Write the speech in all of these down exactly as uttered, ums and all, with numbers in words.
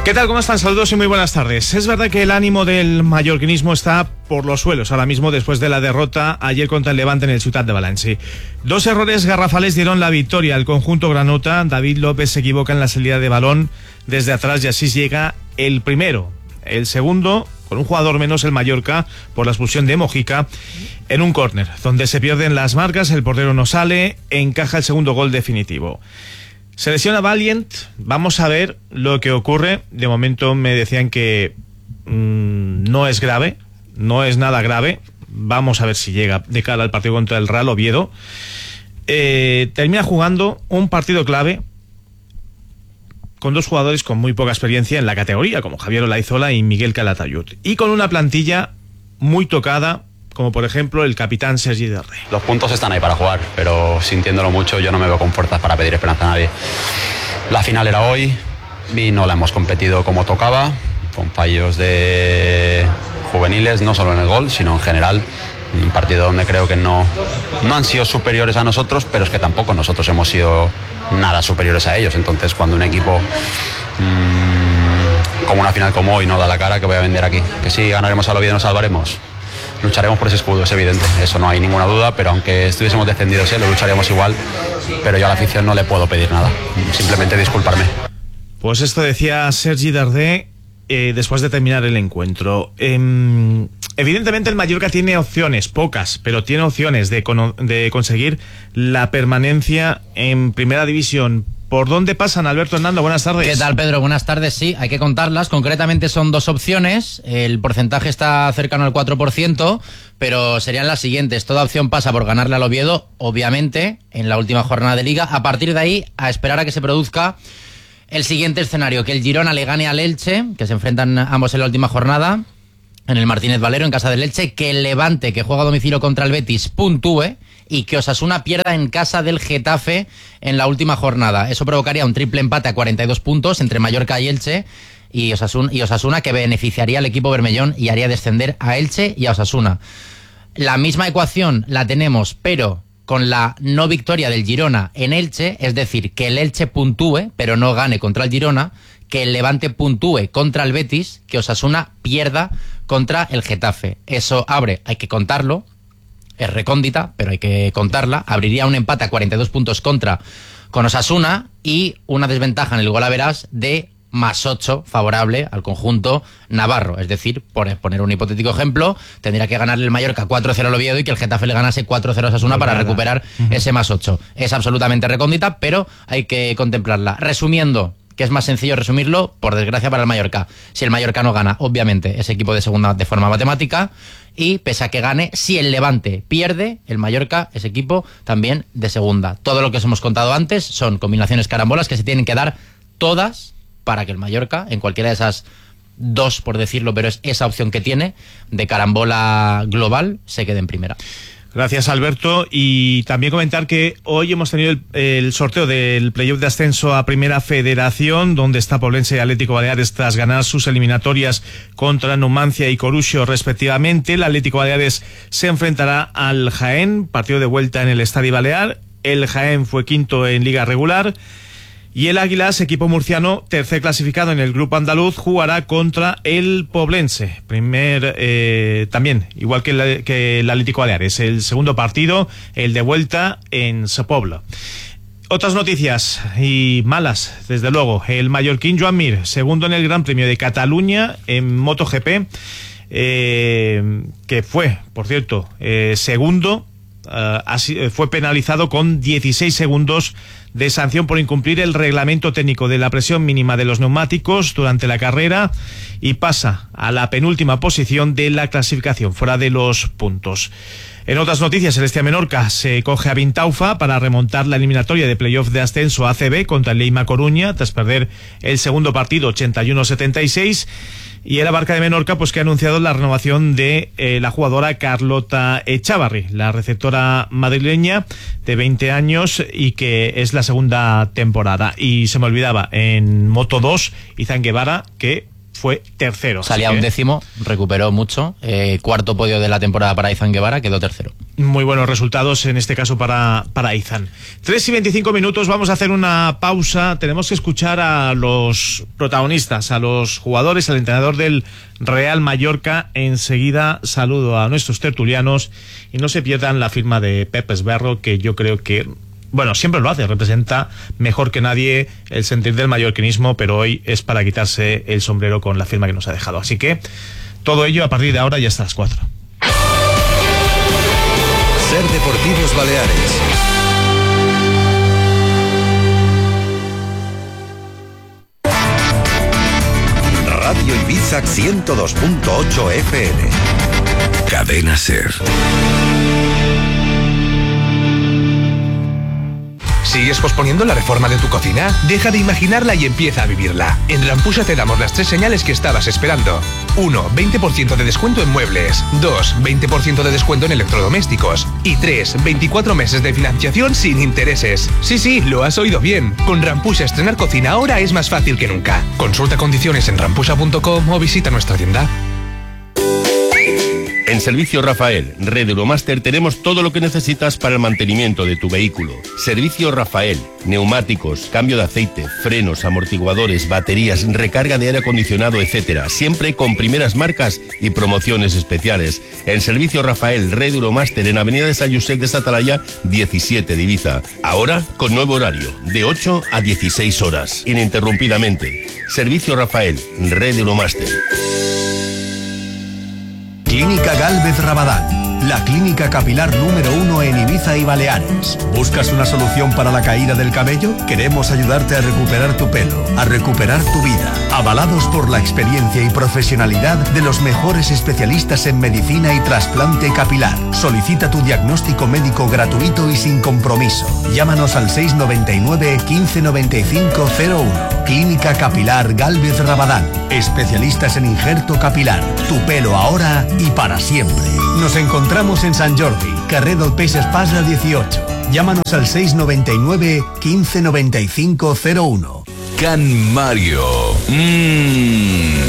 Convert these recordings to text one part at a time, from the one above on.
¿Qué tal? ¿Cómo están? Saludos y muy buenas tardes. Es verdad que el ánimo del mallorquinismo está por los suelos ahora mismo después de la derrota ayer contra el Levante en el Ciutat de València. Dos errores garrafales dieron la victoria al conjunto granota. David López se equivoca en la salida de balón desde atrás y así llega el primero. El segundo, con un jugador menos, el Mallorca, por la expulsión de Mojica, en un córner, donde se pierden las marcas, el portero no sale, encaja el segundo gol definitivo. Se lesiona Valiant, vamos a ver lo que ocurre. De momento me decían que mmm, no es grave, no es nada grave. Vamos a ver si llega de cara al partido contra el Real Oviedo. Eh, termina jugando un partido clave con dos jugadores con muy poca experiencia en la categoría, como Javier Olaizola y Miguel Calatayud, y con una plantilla muy tocada, como por ejemplo el capitán Sergi Darder. Los puntos están ahí para jugar, pero sintiéndolo mucho yo no me veo con fuerzas para pedir esperanza a nadie. La final era hoy y no la hemos competido como tocaba, con fallos de juveniles, no solo en el gol, sino en general. Un partido donde creo que no, no han sido superiores a nosotros, pero es que tampoco nosotros hemos sido nada superiores a ellos. Entonces cuando un equipo mmm, como una final como hoy no da la cara, que voy a vender aquí. Que sí, ganaremos al Oviedo, nos salvaremos. Lucharemos por ese escudo, es evidente, eso no hay ninguna duda, pero aunque estuviésemos descendidos, ¿eh? Lo lucharemos igual, pero yo a la afición no le puedo pedir nada, simplemente disculparme. Pues esto decía Sergi Darder eh, después de terminar el encuentro. Eh, evidentemente el Mallorca tiene opciones, pocas, pero tiene opciones de, con, de conseguir la permanencia en Primera División. ¿Por dónde pasan, Alberto Hernando? Buenas tardes. ¿Qué tal, Pedro? Buenas tardes. Sí, hay que contarlas. Concretamente son dos opciones. El porcentaje está cercano al cuatro por ciento, pero serían las siguientes. Toda opción pasa por ganarle al Oviedo, obviamente, en la última jornada de Liga. A partir de ahí, a esperar a que se produzca el siguiente escenario, que el Girona le gane al Elche, que se enfrentan ambos en la última jornada, en el Martínez Valero, en casa del Elche, que el Levante, que juega a domicilio contra el Betis, puntúe, y que Osasuna pierda en casa del Getafe en la última jornada. Eso provocaría un triple empate a cuarenta y dos puntos entre Mallorca y Elche, y Osasuna, y Osasuna que beneficiaría al equipo bermellón y haría descender a Elche y a Osasuna. La misma ecuación la tenemos, pero con la no victoria del Girona en Elche, es decir, que el Elche puntúe, pero no gane contra el Girona, que el Levante puntúe contra el Betis, que Osasuna pierda contra el Getafe. Eso abre, hay que contarlo, es recóndita, pero hay que contarla, abriría un empate a cuarenta y dos puntos contra con Osasuna y una desventaja en el gol a verás de más ocho favorable al conjunto navarro. Es decir, por poner un hipotético ejemplo, tendría que ganarle el Mallorca cuatro cero al Oviedo y que el Getafe le ganase cuatro cero a Osasuna para recuperar uh-huh. ese más ocho. Es absolutamente recóndita, pero hay que contemplarla. Resumiendo, que es más sencillo resumirlo, por desgracia para el Mallorca. Si el Mallorca no gana, obviamente, es equipo de segunda de forma matemática, y pese a que gane, si el Levante pierde, el Mallorca es equipo también de segunda. Todo lo que os hemos contado antes son combinaciones carambolas que se tienen que dar todas para que el Mallorca, en cualquiera de esas dos, por decirlo, pero es esa opción que tiene, de carambola global, se quede en primera. Gracias, Alberto. Y también comentar que hoy hemos tenido el, el sorteo del playoff de ascenso a Primera Federación, donde está Poblense y Atlético Baleares tras ganar sus eliminatorias contra Numancia y Coruxo respectivamente. El Atlético Baleares se enfrentará al Jaén, partido de vuelta en el Estadio Balear. El Jaén fue quinto en liga regular. Y el Águilas, equipo murciano, tercer clasificado en el grupo andaluz, jugará contra el Poblense. Primer, eh, también, igual que el, que el Atlético Baleares. El segundo partido, el de vuelta en Sepobla. Otras noticias, y malas, desde luego. El mallorquín Joan Mir, segundo en el Gran Premio de Cataluña en MotoGP, eh, que fue, por cierto, eh, segundo. Uh, así, fue penalizado con dieciséis segundos de sanción por incumplir el reglamento técnico de la presión mínima de los neumáticos durante la carrera y pasa a la penúltima posición de la clasificación, fuera de los puntos. En otras noticias, el Estia Menorca se coge a Vintaufa para remontar la eliminatoria de playoff de ascenso A C B contra el Leima Coruña tras perder el segundo partido ochenta y uno a setenta y seis. Y el Abarca de Menorca, pues que ha anunciado la renovación de eh, la jugadora Carlota Echavarri, la receptora madrileña de veinte años y que es la segunda temporada. Y se me olvidaba, en Moto dos, Izan Guevara, que fue tercero. Salía un décimo, recuperó mucho. Eh, cuarto podio de la temporada para Izan Guevara, quedó tercero. Muy buenos resultados en este caso para, para Izan. tres y veinticinco minutos, vamos a hacer una pausa. Tenemos que escuchar a los protagonistas, a los jugadores, al entrenador del Real Mallorca. Enseguida saludo a nuestros tertulianos y no se pierdan la firma de Pep Esberro, que yo creo que, bueno, siempre lo hace, representa mejor que nadie el sentir del mallorquinismo, pero hoy es para quitarse el sombrero con la firma que nos ha dejado. Así que todo ello a partir de ahora y hasta las cuatro. Ser Deportivos Baleares. Radio Ibiza ciento dos punto ocho F M. Cadena Ser. ¿Sigues posponiendo la reforma de tu cocina? Deja de imaginarla y empieza a vivirla. En Rampusha te damos las tres señales que estabas esperando. uno. veinte por ciento de descuento en muebles. dos. veinte por ciento de descuento en electrodomésticos. Y tres. veinticuatro meses de financiación sin intereses. Sí, sí, lo has oído bien. Con Rampusha estrenar cocina ahora es más fácil que nunca. Consulta condiciones en rampusha punto com o visita nuestra tienda. En Servicio Rafael, Red Euromaster, tenemos todo lo que necesitas para el mantenimiento de tu vehículo. Servicio Rafael, neumáticos, cambio de aceite, frenos, amortiguadores, baterías, recarga de aire acondicionado, etcétera. Siempre con primeras marcas y promociones especiales. En Servicio Rafael, Red Euromaster, en Avenida de San Josep de Satalaya, diecisiete de Ibiza. Ahora con nuevo horario, de ocho a dieciséis horas, ininterrumpidamente. Servicio Rafael, Red Euromaster. Clínica Gálvez Rabadán, la clínica capilar número uno en Ibiza y Baleares. ¿Buscas una solución para la caída del cabello? Queremos ayudarte a recuperar tu pelo, a recuperar tu vida. Avalados por la experiencia y profesionalidad de los mejores especialistas en medicina y trasplante capilar. Solicita tu diagnóstico médico gratuito y sin compromiso. Llámanos al seis noventa y nueve, quince noventa y cinco cero uno. Clínica Capilar Gálvez Rabadán. Especialistas en injerto capilar. Tu pelo ahora y para siempre. Nos encontramos en Sant Jordi, carrer del Peix Espasa dieciocho. Llámanos al seis noventa y nueve, quince noventa y cinco cero uno. Can Mario. Mmm.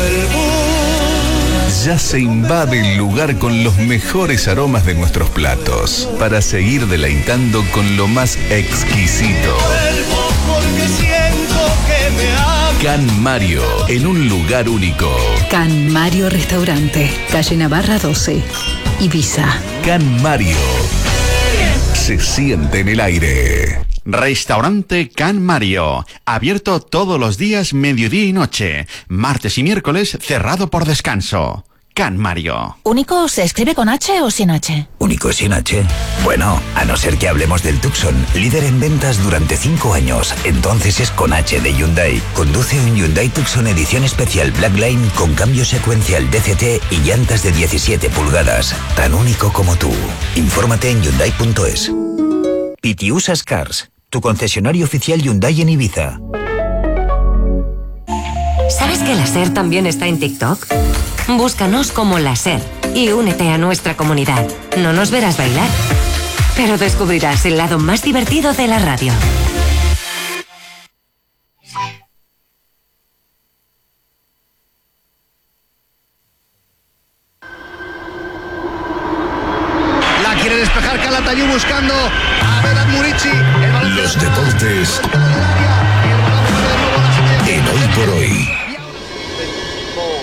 Ya se invade el lugar con los mejores aromas de nuestros platos para seguir deleitando con lo más exquisito. Can Mario, en un lugar único. Can Mario Restaurante, calle Navarra doce, Ibiza. Can Mario, se siente en el aire. Restaurante Can Mario, abierto todos los días, mediodía y noche. Martes y miércoles cerrado por descanso. Can Mario. ¿Único se escribe con H o sin H? ¿Único sin H? Bueno, a no ser que hablemos del Tucson, líder en ventas durante cinco años. Entonces es con H de Hyundai. Conduce un Hyundai Tucson edición especial Blackline con cambio secuencial D C T y llantas de diecisiete pulgadas. Tan único como tú. Infórmate en Hyundai punto es. Pitiusas Cars, tu concesionario oficial Hyundai en Ibiza. ¿Sabes que la SER también está en TikTok? Búscanos como la SER y únete a nuestra comunidad. No nos verás bailar, pero descubrirás el lado más divertido de la radio. La quiere despejar Calatayud buscando a Vedat Murici. Los deportes en Hoy por Hoy.